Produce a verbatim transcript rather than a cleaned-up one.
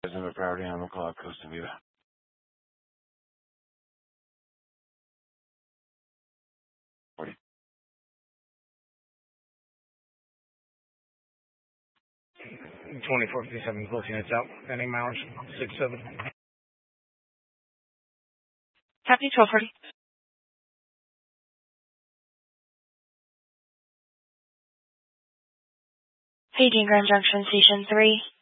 Resident Priority on the clock, Costa Viva. forty. twenty-four fifty-seven, closing it's out. Ending hours, six seven. Copy, twelve forty. Paging Grand Junction, Station three.